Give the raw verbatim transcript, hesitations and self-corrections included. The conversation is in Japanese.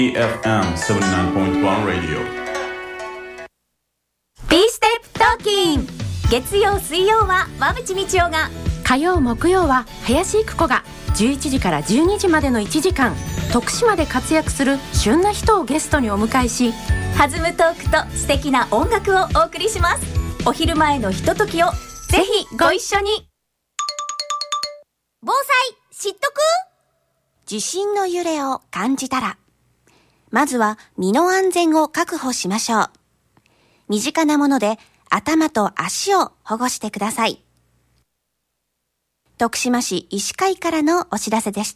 エフエムセブンティナインポイントワン Radio B ステップトーキン。月曜水曜は馬淵道夫が、 火曜木曜は林育子がじゅういちじからじゅうにじまでのいちじかん、徳島で活躍する旬な人をゲストにお迎えし、 弾むトークと素敵な音楽をお送りします。お昼前のひとときをぜひご一緒に。防災知っとく？ 地震の揺れを感じたら、まずは身の安全を確保しましょう。身近なもので頭と足を保護してください。徳島市医師会からのお知らせでした。